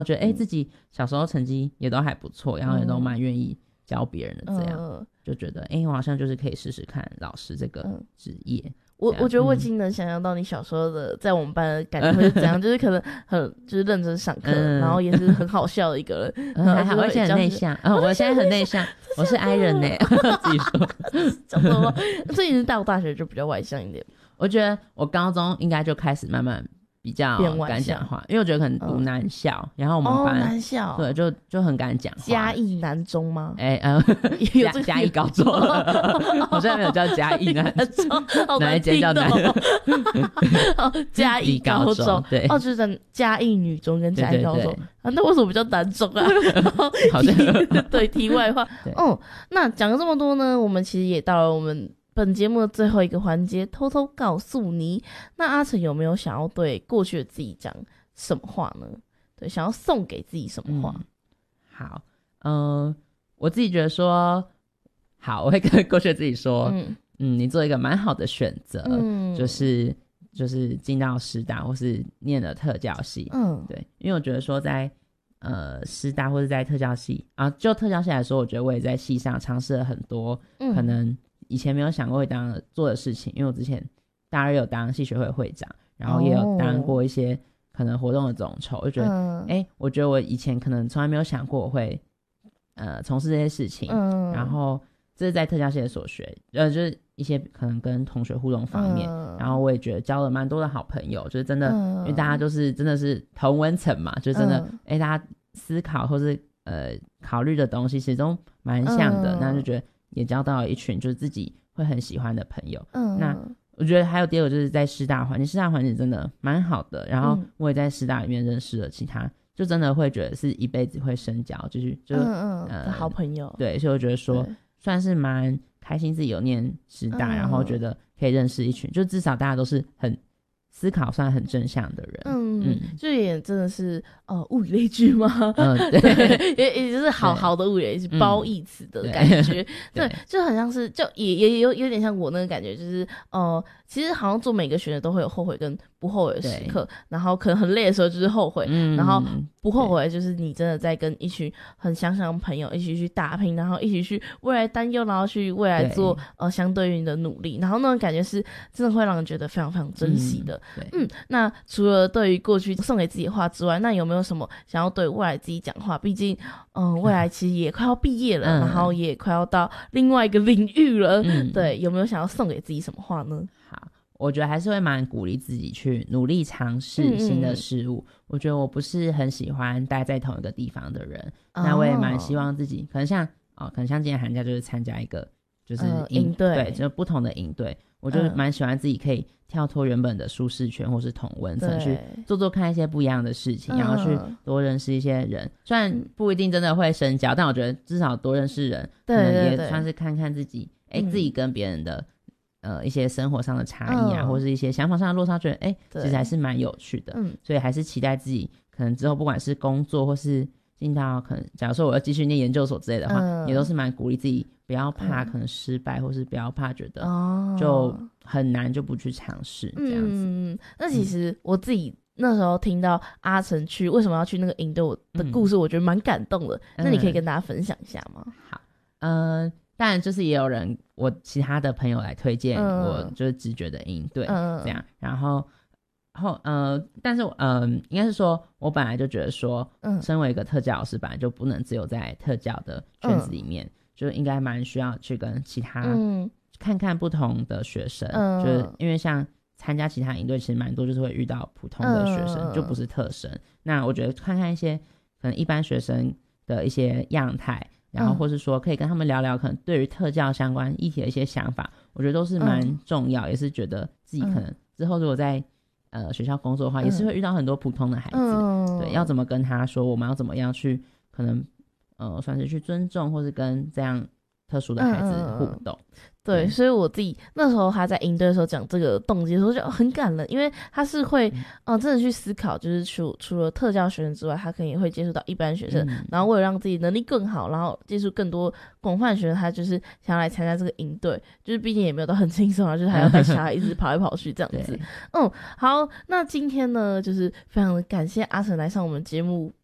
觉得自己小时候成绩也都还不错，然后也都蛮愿意教别人的这样，就觉得我好像就是可以试试看老师这个职业。 我觉得我已经能想象到你小时候的在我们班的感觉会是怎样，就是可能就是认真上课，然后也是很好笑的一个人， 还好，而且很内向。我现在很内向，我是 I 人呢，自己说。 讲什么？所以你是到大学就比较外向一点？ 我觉得我高中应该就开始慢慢比较敢讲话，因为我觉得可能读男校，然后我们班男校对就很敢讲话。 嘉义男中吗？ 有嘉义高中，好像没有叫嘉义男中，哪一间叫男？ 嘉义高中， 对， 就是在嘉义女中跟嘉义高中。那为什么不叫男中啊？ 好像对，题外话。那讲了这么多呢，我们其实也到了我们本节目的最后一个环节，偷偷告诉你。那阿成有没有想要对过去的自己讲什么话呢？对，想要送给自己什么话？ 好，我自己觉得说，好，我会跟过去的自己说，你做一个蛮好的选择，就是进到师大或是念了特教系，对，因为我觉得说在师大或是在特教系啊，就特教系来说，我觉得我也在系上尝试了很多，可能以前没有想过会做的事情，因为我之前大二有当系学会会长，然后也有当过一些可能活动的总筹，就觉得我觉得我以前可能从来没有想过我会从事这些事情，然后这是在特教系的所学，就是一些可能跟同学互动方面，然后我也觉得交了蛮多的好朋友，就是真的，因为大家就是真的是同温层嘛，就真的大家思考或是考虑的东西其实都蛮像的，那就觉得也交到了一群就是自己会很喜欢的朋友。那我觉得还有第二个就是在师大环境，师大环境真的蛮好的，然后我也在师大里面认识了其他就真的会觉得是一辈子会深交，就是好朋友。 对，所以我觉得说算是蛮开心自己有念师大，然后觉得可以认识一群就至少大家都是很思考算很正向的人。 就也真的是物以类聚吗？ 对， 也就是好的物以类聚，褒义词的感觉。对，就很像是就也有点像我那个感觉，就是其实好像做每个选择都会有后悔跟不后悔的时刻，然后可能很累的时候就是后悔，然后不后悔就是你真的在跟一群很相像的朋友一起去打拼，然后一起去未来担忧，然后去未来做相对于你的努力，然后那种感觉是真的会让人觉得非常非常珍惜的。那除了对于过去送给自己的话之外，那有没有什么想要对未来自己讲话？毕竟未来其实也快要毕业了，然后也快要到另外一个领域了，对，有没有想要送给自己什么话呢？ 好，我觉得还是会蛮鼓励自己去努力尝试新的事物。我觉得我不是很喜欢待在同一个地方的人，那我也蛮希望自己可能像今年寒假就是参加一个就是营队，对，就是不同的营队，我就蛮喜欢自己可以跳脱原本的舒适圈或是同温层，去做看一些不一样的事情，然后去多认识一些人。虽然不一定真的会深交，但我觉得至少多认识人，可能也算是看看自己，自己跟别人的一些生活上的差异啊，或是一些想法上的落差，觉得其实还是蛮有趣的。所以还是期待自己可能之后不管是工作或是进到可能假如说我要继续念研究所之类的话，也都是蛮鼓励自己不要怕可能失败，或是不要怕觉得就很难就不去尝试这样子。 那其实我自己那时候听到阿成为什么要去那个营队的故事，我觉得蛮感动的。那你可以跟大家分享一下吗？ 好，当然就是也有人我其他的朋友来推荐我就是直觉的营队这样，然后但是应该是说我本来就觉得说身为一个特教老师本来就不能只有在特教的圈子里面，就应该蛮需要去跟其他看看不同的学生，就是因为像参加其他营队其实蛮多就是会遇到普通的学生，就不是特生。那我觉得看看一些可能一般学生的一些样态，然后或是说可以跟他们聊聊可能对于特教相关议题的一些想法，我觉得都是蛮重要，也是觉得自己可能之后如果在学校工作的话，也是会遇到很多普通的孩子，对，要怎么跟他说，我们要怎么样去可能算是去尊重或是跟这样特殊的孩子互动。 对，所以我自己那时候他在营队的时候讲这个动机的时候就很感人，因为他是会真的去思考，就是除了特教学生之外，他可能也会接触到一般学生，然后为了让自己能力更好，然后接触更多广泛学生，他就是想要来参加这个营队，就是毕竟也没有到很轻松啊，就是还要带小孩一直跑来跑去这样子。好，那今天呢就是非常的感谢阿成来上我们节目